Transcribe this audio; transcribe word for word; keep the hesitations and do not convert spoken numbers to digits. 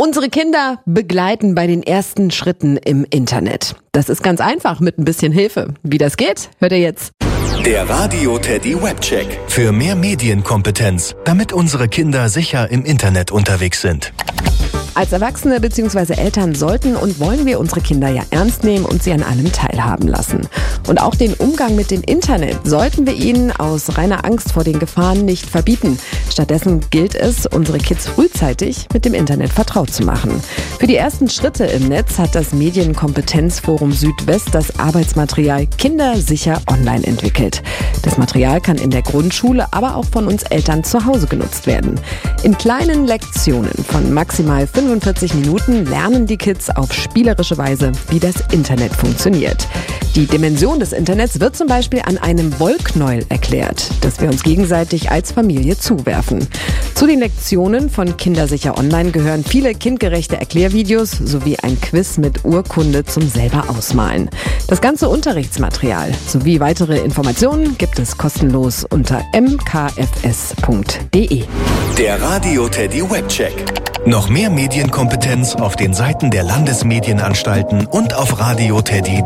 Unsere Kinder begleiten bei den ersten Schritten im Internet. Das ist ganz einfach mit ein bisschen Hilfe. Wie das geht, hört ihr jetzt. Der Radio Teddy Webcheck. Für mehr Medienkompetenz, damit unsere Kinder sicher im Internet unterwegs sind. Als Erwachsene bzw. Eltern sollten und wollen wir unsere Kinder ja ernst nehmen und sie an allem teilhaben lassen. Und auch den Umgang mit dem Internet sollten wir ihnen aus reiner Angst vor den Gefahren nicht verbieten. Stattdessen gilt es, unsere Kids frühzeitig mit dem Internet vertraut zu machen. Für die ersten Schritte im Netz hat das Medienkompetenzforum Südwest das Arbeitsmaterial Kinder sicher online entwickelt. Das Material kann in der Grundschule, aber auch von uns Eltern zu Hause genutzt werden. In kleinen Lektionen von maximal fünfundvierzig Minuten lernen die Kids auf spielerische Weise, wie das Internet funktioniert. Die Dimension des Internets wird zum Beispiel an einem Wollknäuel erklärt, das wir uns gegenseitig als Familie zuwerfen. Zu den Lektionen von Kindersicher Online gehören viele kindgerechte Erklärvideos sowie ein Quiz mit Urkunde zum selber ausmalen. Das ganze Unterrichtsmaterial sowie weitere Informationen gibt es kostenlos unter m k f s punkt d e. Der Radio Teddy Webcheck. Noch mehr Medienkompetenz auf den Seiten der Landesmedienanstalten und auf radio teddy